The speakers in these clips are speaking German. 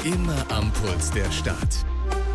Immer am Puls der Stadt.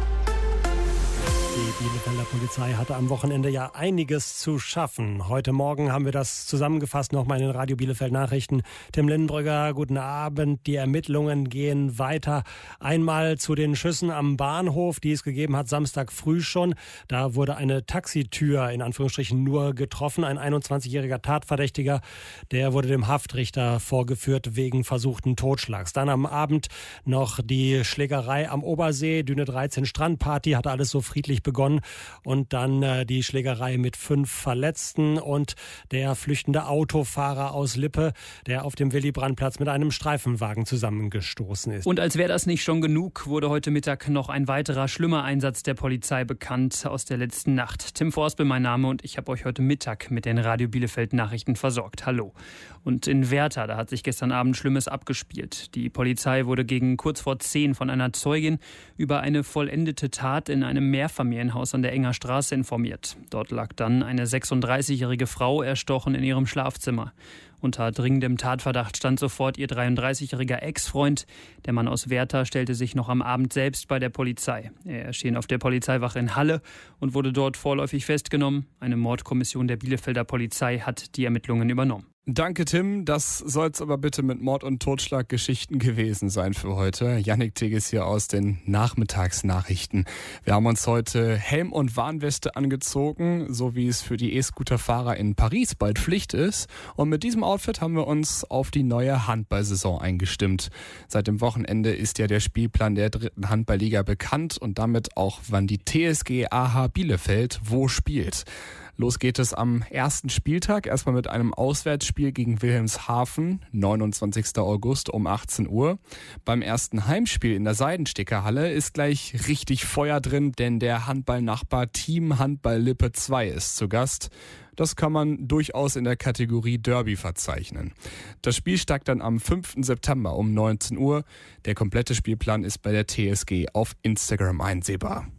Die Bielefelder Polizei hatte am Wochenende ja einiges zu schaffen. Heute Morgen haben wir das zusammengefasst nochmal in den Radio Bielefeld Nachrichten. Tim Lindenbrügger, guten Abend. Die Ermittlungen gehen weiter. Einmal zu den Schüssen am Bahnhof, die es gegeben hat, Samstag früh schon. Da wurde eine Taxitür in Anführungsstrichen nur getroffen. Ein 21-jähriger Tatverdächtiger, der wurde dem Haftrichter vorgeführt wegen versuchten Totschlags. Dann am Abend noch die Schlägerei am Obersee, Düne 13 Strandparty, hatte alles so friedlich begonnen und dann die Schlägerei mit 5 Verletzten und der flüchtende Autofahrer aus Lippe, der auf dem Willy-Brandt-Platz mit einem Streifenwagen zusammengestoßen ist. Und als wäre das nicht schon genug, wurde heute Mittag noch ein weiterer schlimmer Einsatz der Polizei bekannt aus der letzten Nacht. Tim Forspel mein Name und ich habe euch heute Mittag mit den Radio Bielefeld Nachrichten versorgt. Hallo. Und in Werther, da hat sich gestern Abend Schlimmes abgespielt. Die Polizei wurde gegen kurz vor 10 von einer Zeugin über eine vollendete Tat in einem Mehrfamilienhaus an der Enger Straße informiert. Dort lag dann eine 36-jährige Frau erstochen in ihrem Schlafzimmer. Unter dringendem Tatverdacht stand sofort ihr 33-jähriger Ex-Freund. Der Mann aus Werther stellte sich noch am Abend selbst bei der Polizei. Er erschien auf der Polizeiwache in Halle und wurde dort vorläufig festgenommen. Eine Mordkommission der Bielefelder Polizei hat die Ermittlungen übernommen. Danke, Tim. Das soll's aber bitte mit Mord- und Totschlaggeschichten gewesen sein für heute. Yannick Tigges hier aus den Nachmittagsnachrichten. Wir haben uns heute Helm und Warnweste angezogen, so wie es für die E-Scooter-Fahrer in Paris bald Pflicht ist. Und mit diesem Outfit haben wir uns auf die neue Handballsaison eingestimmt. Seit dem Wochenende ist ja der Spielplan der 3. Handballliga bekannt und damit auch, wann die TSG AH Bielefeld wo spielt. Los geht es am ersten Spieltag, erstmal mit einem Auswärtsspiel gegen Wilhelmshaven, 29. August um 18 Uhr. Beim ersten Heimspiel in der Seidenstickerhalle ist gleich richtig Feuer drin, denn der Handballnachbar Team Handball Lippe 2 ist zu Gast. Das kann man durchaus in der Kategorie Derby verzeichnen. Das Spiel steigt dann am 5. September um 19 Uhr. Der komplette Spielplan ist bei der TSG auf Instagram einsehbar.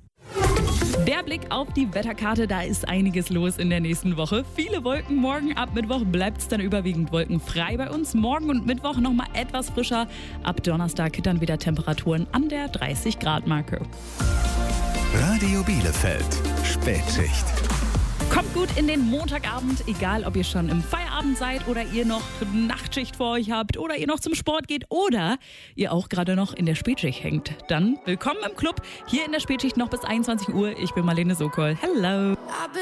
Der Blick auf die Wetterkarte, da ist einiges los in der nächsten Woche. Viele Wolken, morgen ab Mittwoch bleibt es dann überwiegend wolkenfrei bei uns. Morgen und Mittwoch nochmal etwas frischer. Ab Donnerstag dann wieder Temperaturen an der 30-Grad-Marke. Radio Bielefeld, Spätschicht. Kommt gut in den Montagabend, egal ob ihr schon im Feierabend seid oder ihr noch Nachtschicht vor euch habt oder ihr noch zum Sport geht oder ihr auch gerade noch in der Spätschicht hängt. Dann willkommen im Club, hier in der Spätschicht noch bis 21 Uhr. Ich bin Marlene Sokol. Hello!